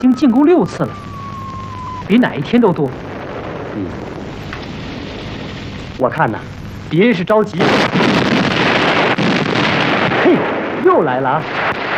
已经进攻6次了，比哪一天都多。 我看呐，敌人是着急。嘿，又来了啊！